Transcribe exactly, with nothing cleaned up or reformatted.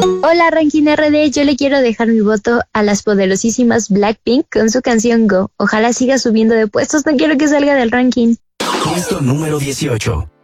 Hola Ranking R D, yo le quiero dejar mi voto a las poderosísimas Blackpink con su canción Go. Ojalá siga subiendo de puestos, no quiero que salga del ranking. Puesto número dieciocho.